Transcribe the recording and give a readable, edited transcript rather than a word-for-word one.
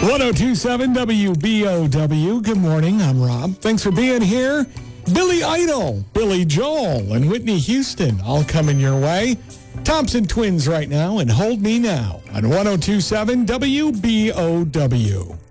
1027 WBOW. Good morning. I'm Rob. Thanks for being here. Billy Idol, Billy Joel, and Whitney Houston all coming your way. Thompson Twins right now and Hold Me Now on 1027 WBOW.